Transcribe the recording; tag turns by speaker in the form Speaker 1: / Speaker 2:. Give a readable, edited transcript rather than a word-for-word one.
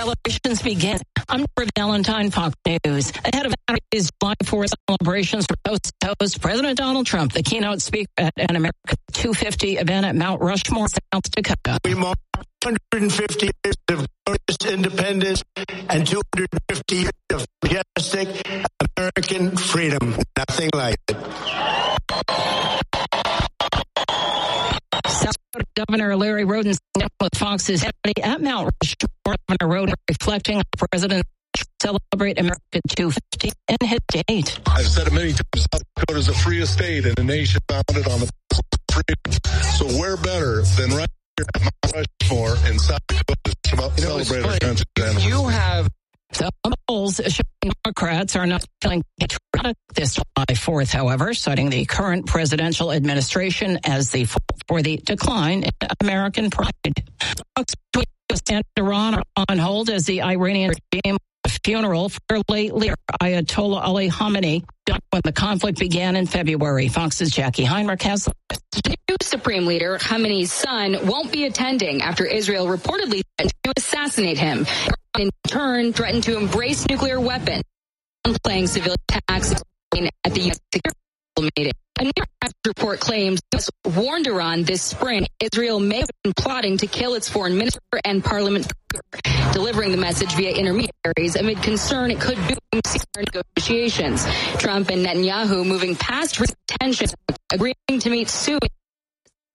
Speaker 1: celebrations begin. I'm Deborah Valentine, Fox News. Ahead of Saturday's July 4th celebrations for Coast to Coast, President Donald Trump, the keynote speaker at an America 250 event at Mount Rushmore, South Dakota.
Speaker 2: We mark 150 years of glorious independence and 250 years of majestic American freedom. Nothing like it.
Speaker 1: South Dakota Governor Larry Roden with Fox's Hannity at Mount Rushmore. Governor Roden reflecting on the president celebrate America 250 in his date.
Speaker 3: I've said it many times, South Dakota is the freest state in a nation founded on the freedom. So where better than right here at Mount Rushmore in South Dakota to celebrate our country's anniversary?
Speaker 4: You have
Speaker 1: some polls showing Democrats are not feeling patriotic this July 4th, however, citing the current presidential administration as the fault for the decline in American pride. Fox News and Iran are on hold as the Iranian regime funeral for late leader Ayatollah Ali Khamenei when the conflict began in February. Fox's Jackie Heinrich has the
Speaker 5: new Supreme Leader Khamenei's son won't be attending after Israel reportedly threatened to assassinate him. In turn, threatened to embrace nuclear weapons, playing civilian attacks at the U.S. Security meeting. A New York Times report claims U.S. warned Iran this spring Israel may have been plotting to kill its foreign minister and parliament speaker, delivering the message via intermediaries amid concern it could boom negotiations. Trump and Netanyahu moving past recent tensions, agreeing to meet soon